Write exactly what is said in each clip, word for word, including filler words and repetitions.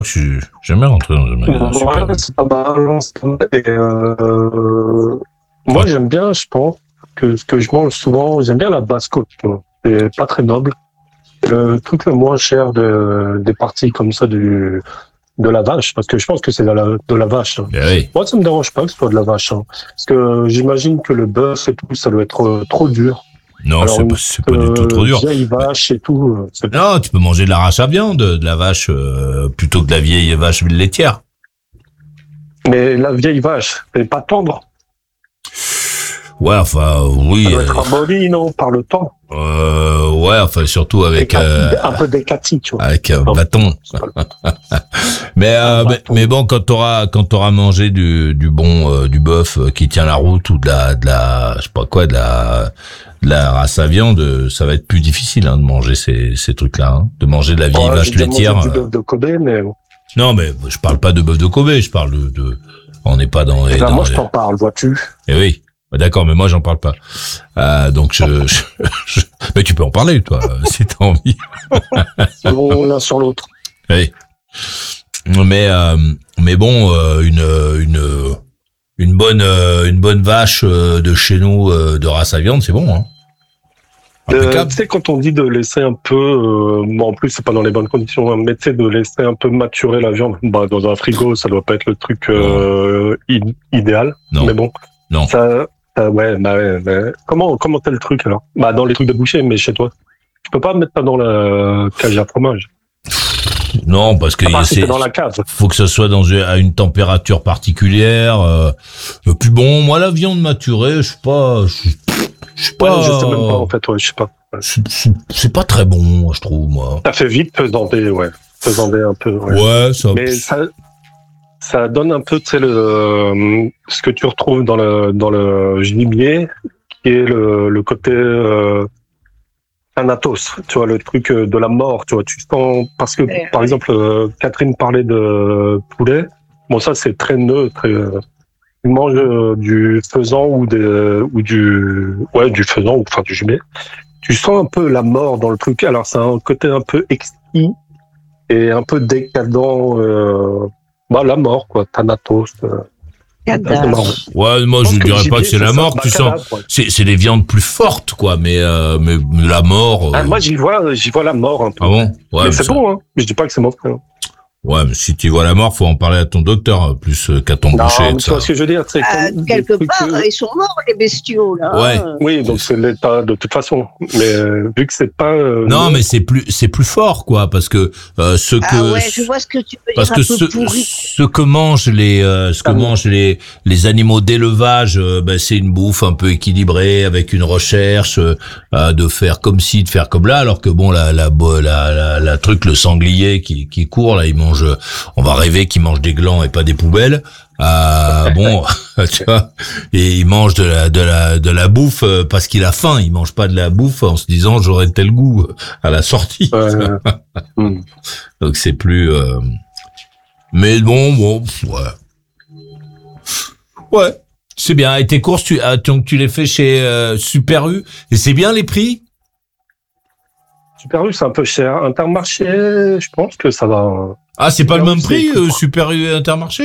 Je suis jamais rentré dans un magasin Super Ouais, U. c'est pas mal. C'est pas mal. Et, euh, moi, Ouais. j'aime bien, je pense, que ce que je mange souvent, j'aime bien la basse-côte. Tu vois. C'est pas très noble. Le truc le moins cher de, des parties comme ça du, de la vache, parce que je pense que c'est de la, de la vache. Hein. Ben oui. Moi, ça me dérange pas que ce soit de la vache. Hein. Parce que j'imagine que le bœuf et tout, ça doit être euh, trop dur. Non, Alors, c'est une pas, c'est pas du tout euh, trop dur. vieille vache et tout, euh, c'est Non, tu peux manger de la race à viande, de la vache, euh, plutôt que de la vieille vache laitière. Mais la vieille vache, elle est pas tendre. Ouais, enfin, oui. Elle doit euh, être abolie, non, par le temps. euh, ouais, enfin, surtout avec, Éclati- euh, un peu d'éclatis, tu vois. avec un Non, bâton. c'est pas- Mais, euh, Un mais, bâton. mais bon, quand t'auras, quand t'auras mangé du, du bon, euh, du bœuf euh, qui tient la route ou de la, de la, je sais pas quoi, de la, de la race à viande, ça va être plus difficile, hein, de manger ces, ces trucs-là, hein. De manger de la vieille Ouais, vache j'ai déjà mangé laitière. du euh, bœuf de Kobe, mais bon. Non, mais je parle pas de bœuf de Kobe, je parle de, de on n'est pas dans les, Eh ben, dans moi, les- je t'en parle, vois-tu. Eh oui. D'accord, mais moi j'en parle pas. Euh, donc je, je, je- mais tu peux en parler toi, si t'as envie. Bon, l'un sur l'autre. Oui. Mais euh, mais bon, euh, une une une bonne euh, une bonne vache euh, de chez nous euh, de race à viande, c'est bon, hein. Euh, Impeccable. tu sais, quand on dit de laisser un peu, euh, bon, en plus, c'est pas dans les bonnes conditions, hein, mais tu sais, de laisser un peu maturer la viande, bah, dans un frigo, ça doit pas être le truc euh, i- idéal. Non. Mais bon, Non. ça, ça, ouais, bah, ouais, mais comment, comment t'as le truc alors? Bah, dans les trucs de boucher, mais chez toi. Tu peux pas mettre ça dans la cage à fromage. Non, parce que À part si c'est t'es dans la cave. faut que ça soit dans une, à une température particulière. Euh, et puis bon, moi la viande maturée, je sais pas, je je sais Ouais, pas. je sais même pas, en fait, ouais, je sais pas. c'est- c'est c'est pas très bon, je trouve moi. Ça fait vite pesander, ouais. Pesander un peu, ouais. Ouais, ça. Mais ça, ça donne un peu, tu sais, le, euh, ce que tu retrouves dans le, dans le gibier, qui est le, le côté, euh, Thanatos, tu vois, le truc euh, de la mort, tu vois, tu sens, parce que, Ouais, par ouais. exemple, euh, Catherine parlait de poulet. Bon, ça, c'est très neutre. et, euh, tu manges euh, du faisan ou des, ou du, ouais, du faisan ou, enfin, du gibier. Tu sens un peu la mort dans le truc. Alors, c'est un côté un peu exquis et un peu décadent, euh, bah, la mort, quoi, Thanatos. Euh, c'est Cadavre. marrant. Ouais, moi pense je que dirais le pas que gibier, c'est la ça, mort, bah, tu sens. cadavre, ouais. C'est c'est des viandes plus fortes, quoi. Mais euh, mais la mort. euh, Ah, moi, j'y vois, j'y vois la mort un peu. ah bon. Ouais, mais c'est ça- bon, hein. Je dis pas que c'est mauvais. hein. Ouais, mais si tu vois la mort, faut en parler à ton docteur plus euh, qu'à ton Non, boucher. mais de tu ça. vois ce que je veux dire, c'est Euh, comme des quelque trucs, part, euh, ils sont morts, les bestiaux, là. Ouais. hein. Oui, donc c'est l'état de toute façon. Mais euh, vu que c'est pas. euh, Non, mais c'est plus c'est plus fort, quoi, parce que euh, ce que Ah ouais, je vois ce que tu veux parce dire, que un peu ce, pourri. ce que mangent les euh, ce que Ah bon. mangent les les animaux d'élevage, euh, ben, c'est une bouffe un peu équilibrée avec une recherche euh, euh, de faire comme ci, de faire comme là, alors que bon la la la la, la truc le sanglier qui qui court là, il mange, on va rêver qu'il mange des glands et pas des poubelles. Euh, bon, tu vois, et il mange de la de la de la bouffe euh, parce qu'il a faim. Il mange pas de la bouffe en se disant j'aurai tel goût à la sortie. euh, hmm. Donc c'est plus. Euh... Mais bon, bon, ouais, ouais, c'est bien. Et tes courses, tu, ah, donc tu les fais chez euh, Super U, et c'est bien les prix. Super U, c'est un peu cher. Intermarché, je pense que ça va. Ah, c'est pas le Super U, même prix, c'est- euh, Super U et Intermarché.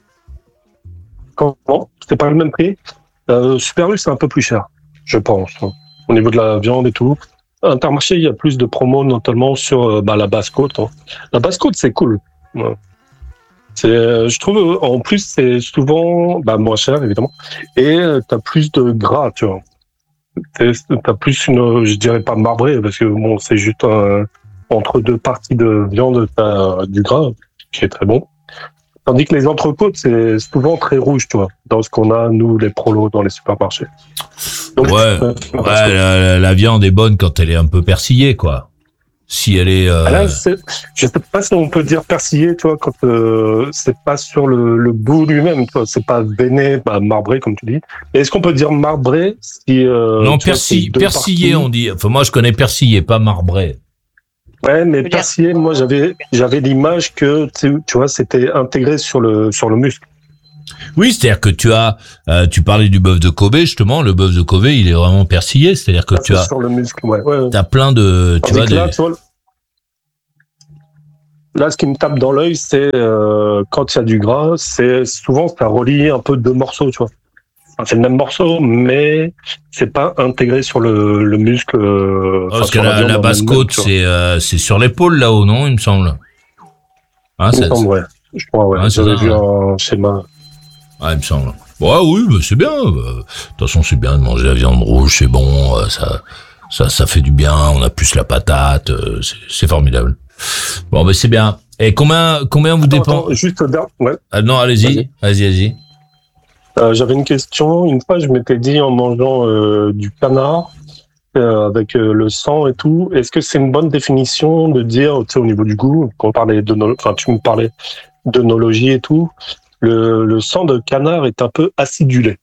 Comment? C'est pas le même prix. Euh, Super U, c'est un peu plus cher, je pense. hein. Au niveau de la viande et tout. Intermarché, il y a plus de promos, notamment sur euh, bah, la basse-côte. hein. La basse-côte, c'est cool. Ouais. C'est, euh, je trouve, euh, en plus, c'est souvent bah, moins cher, évidemment. Et euh, t'as plus de gras, tu vois. T'es- T'as plus une, euh, je dirais pas marbré, parce que bon, c'est juste un, entre deux parties de viande, t'as du gras, qui est très bon. Tandis que les entrecôtes, c'est souvent très rouge, tu vois, dans ce qu'on a, nous, les prolos, dans les supermarchés. Donc, Ouais, euh, Ouais, la, la- la viande est bonne quand elle est un peu persillée, quoi. Si elle est. Euh... Là, c'est- je sais pas si on peut dire persillé, tu vois, quand euh, c'est pas sur le, le bout lui-même, tu vois, c'est pas veiné, bah, marbré, comme tu dis. Et est-ce qu'on peut dire marbré si euh, non, tu vois, persi, c'est deux persillé, parties on dit. Enfin, moi, je connais persillé, pas marbré. Ouais, mais veux dire- persillé, moi, j'avais j'avais l'image que, tu sais, tu vois, c'était intégré sur le sur le muscle. Oui, c'est-à-dire que tu as, euh, tu parlais du bœuf de Kobe, justement, le bœuf de Kobe, il est vraiment persillé, c'est-à-dire que Là, tu c'est as, sur le muscle, ouais. ouais. t'as plein de, tu Tandis vois, que là, des- tu vois, Là, ce qui me tape dans l'œil, c'est euh, quand il y a du gras, c'est souvent ça relie un peu deux morceaux, tu vois. Enfin, c'est le même morceau, mais c'est pas intégré sur le, le muscle. Euh, Oh, parce que sur la, viande la en basse elle-même, côte, tu vois. c'est euh, c'est sur l'épaule là-haut, non, il me semble. Hein, Il me ça- semble, ouais. Je crois, ouais. Ouais, c'est J'avais ça, vu ouais. un schéma. Ouais, il me semble. Ouais, oui, bah, c'est bien. bah. De toute façon, c'est bien de manger la viande rouge, c'est bon, euh, ça, ça, ça fait du bien. On a plus la patate, euh, c'est, c'est formidable. Bon, ben c'est bien. Et combien, combien vous Attends, dépend attends, juste der- ouais. Ah, non, allez-y, Vas-y. vas-y, vas-y. Euh, j'avais une question. Une fois, je m'étais dit en mangeant euh, du canard euh, avec euh, le sang et tout, est-ce que c'est une bonne définition de dire, tu sais, au niveau du goût, quand on parlait de, enfin, tu me parlais d'œnologie et tout, le, le sang de canard est un peu acidulé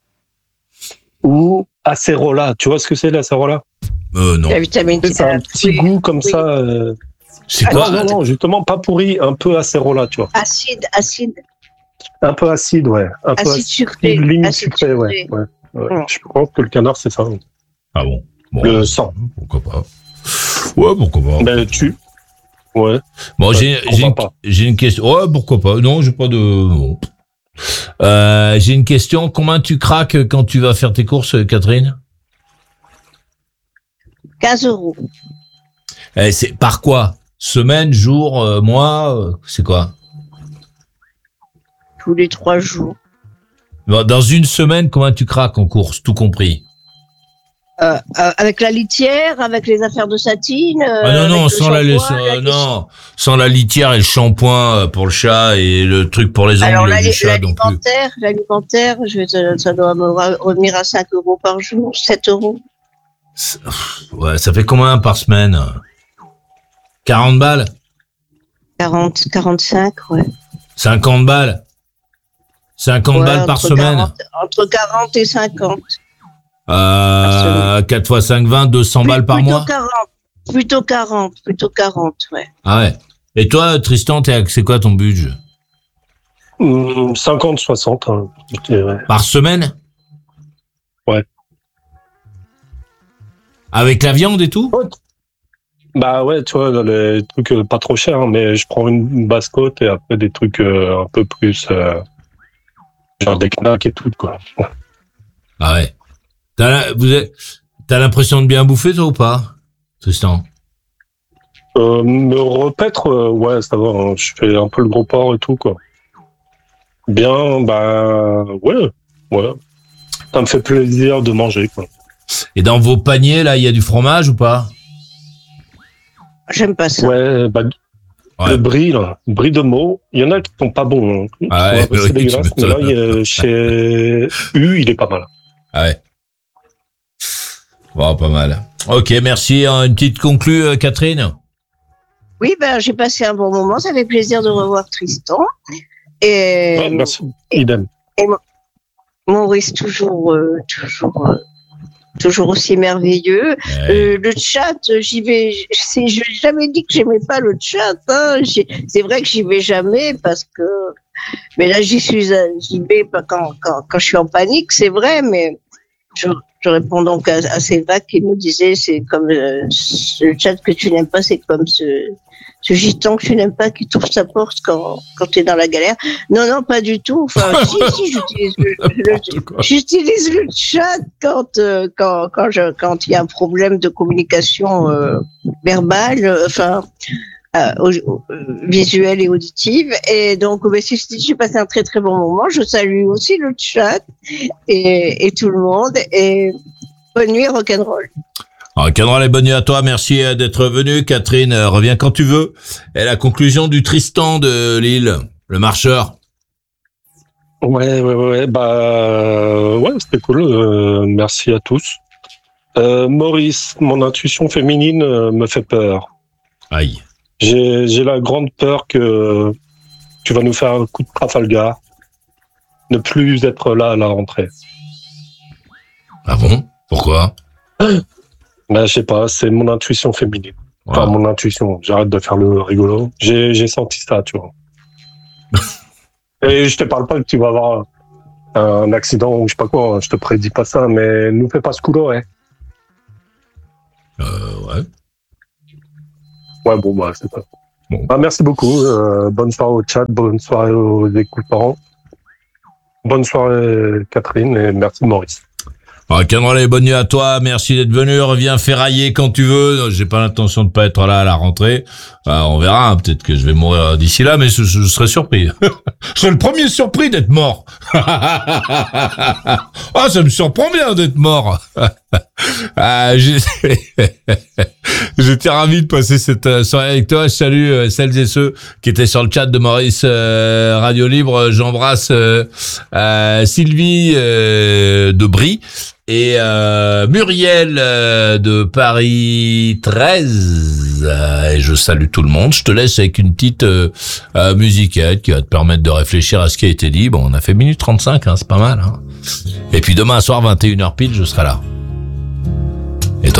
ou acérola. Tu vois ce que c'est l'acérola? Euh, non. La vitamine C'est un euh, petit oui, goût comme oui. ça. Euh... C'est Ah, quoi Non, non, non, justement pas pourri, un peu acérola, tu vois. Acide, acide, Un peu acide, ouais. Un peu acide acide, sucré. limite acide sucré, ouais. sucré. ouais, ouais. Mm. Je pense que le canard, c'est ça. Ah bon. Bon, Le sang. pourquoi pas. Ouais, pourquoi pas. Ben, tu. Ouais. Bon, Ouais, j'ai, pourquoi j'ai, une, pas. j'ai une question. Ouais, pourquoi pas. Non, j'ai pas de. Bon. Euh, j'ai une question. Combien tu craques quand tu vas faire tes courses, Catherine? quinze euros. Eh, c'est par quoi? Semaine, jour, euh, mois, euh, c'est quoi? Tous les trois jours. Bon, dans une semaine, combien tu craques en course, tout compris? Euh, euh, avec la litière, avec les affaires de satine. Euh, Ah non, non, avec le sans la, shampoing, sans- la- non, sans la litière et le shampoing euh, pour le chat et le truc pour les Alors ongles l'ali- du chat non plus. l'alimentaire, l'alimentaire, je vais te- ça doit me ra- revenir à cinq euros par jour, sept euros. C'est- Ouais, ça fait combien par semaine? quarante balles? quarante, quarante-cinq, ouais. cinquante balles? cinquante Ouais, balles par entre semaine? quarante entre quarante et cinquante. Euh, quatre fois cinq, vingt, deux cents balles par plutôt mois? quarante, plutôt quarante, plutôt quarante, ouais. Ah ouais. Et toi, Tristan, t'es à- c'est quoi ton budget? Hum, cinquante, soixante, hein, je dirais. Par semaine? Ouais. Avec la viande et tout? Bah ouais, tu vois, les trucs euh, pas trop chers, hein, mais je prends une, une basse côte et après des trucs euh, un peu plus. Euh, genre des knacks et tout, quoi. Ah ouais. T'as, la- vous êtes- t'as l'impression de bien bouffer, toi, ou pas, Tristan? Euh, me repaître, euh, ouais, ça va, hein, je fais un peu le gros porc et tout, quoi. Bien, bah, ouais, ouais. Ça me fait plaisir de manger, quoi. Et dans vos paniers, là, il y a du fromage ou pas? J'aime pas ça. Ouais, bah, Ouais. le brie, là, brie de Meaux, il y en a qui sont pas bons. Hein. Ah Ils sont ouais, assez oui, tu dégueulasses, mais là, m'étonnes. il y a- chez U, il est pas mal. Ah ouais. Bon, pas mal. Ok, merci. Une petite conclue, euh, Catherine? Oui, ben j'ai passé un bon moment, ça fait plaisir de revoir Tristan. Et Ouais, merci, idem. Maurice toujours, euh, toujours, euh, toujours aussi merveilleux. Ouais. Euh, le chat, j'y vais. Je n'ai jamais dit que j'aimais pas le chat. Hein. J'ai- C'est vrai que j'y vais jamais parce que. Mais là, j'y suis, euh, j'y vais pas quand, quand, quand je suis en panique, c'est vrai. Mais je, je réponds donc à, à ces vagues qui me disaient, c'est comme euh, le chat que tu n'aimes pas, c'est comme ce, ce gitan que tu n'aimes pas qui t'ouvre sa porte quand, quand tu es dans la galère. Non, non, pas du tout. Enfin, si, si, j'utilise le, le- j'utilise le chat quand, euh, quand, quand je, quand il y a un problème de communication euh, verbale, euh, enfin, euh, au- au- visuelle et auditive. Et donc, bah, si, si j'ai passé un très très bon moment, je salue aussi le chat et, et tout le monde. Et bonne nuit, rock'n'roll. Rock'n'roll et bonne nuit à toi. Merci euh, d'être venue, Catherine. Euh, Reviens quand tu veux. Et la conclusion du Tristan de Lille, le marcheur. Ouais, ouais, ouais, bah, ouais, c'était cool. Euh, merci à tous. Euh, Maurice, mon intuition féminine euh, me fait peur. Aïe. J'ai, j'ai la grande peur que tu vas nous faire un coup de Trafalgar, ne plus être là à la rentrée. Ah bon? Pourquoi? Ben, je sais pas, c'est mon intuition féminine. Enfin, Ouais. mon intuition. J'arrête de faire le rigolo. J'ai, j'ai senti ça, tu vois. Et je te parle pas que tu vas avoir un accident ou je sais pas quoi. hein, Je te prédis pas ça, mais nous fais pas ce coup-là, hein. Euh, ouais. Ouais, bon, bah, c'est pas. Bon. Ah, merci beaucoup. Euh, bonne soirée au chat, bonne soirée aux écoutants. Bonne soirée Catherine et merci Maurice. Ah, Canrelé, bonne nuit à toi, merci d'être venu, reviens ferrailler quand tu veux, j'ai pas l'intention de pas être là à la rentrée, ah, on verra, hein, peut-être que je vais mourir d'ici là, mais je, je serais surpris. Je serais le premier surpris d'être mort. Ah, ça me surprend bien d'être mort. Ah, j'étais ravi de passer cette soirée avec toi. Je salue euh, celles et ceux qui étaient sur le chat de Maurice euh, Radio Libre. J'embrasse euh, euh, Sylvie euh, de Brie et euh, Muriel euh, de Paris treize. Euh, et je salue tout le monde. Je te laisse avec une petite euh, euh, musiquette qui va te permettre de réfléchir à ce qui a été dit. Bon, on a fait minute trente-cinq, hein, c'est pas mal. Hein. Et puis demain soir, vingt et une heures pile, je serai là. Et toi ?